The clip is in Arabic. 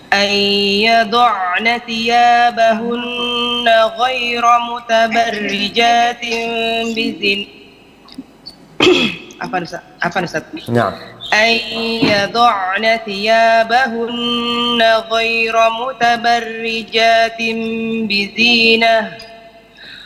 أن يضعن ثيابهن غير متبرجات بزين. Apa Ustaz? نعم. أن يضعن ثيابهن غير متبرجات بزينة